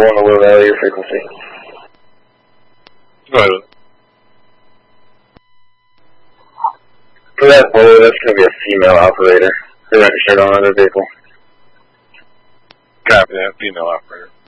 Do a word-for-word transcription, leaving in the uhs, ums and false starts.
want to low value your frequency. Go ahead with it. For that bullet, that's going to be a female operator. They're registered on another vehicle. Copy that, female operator.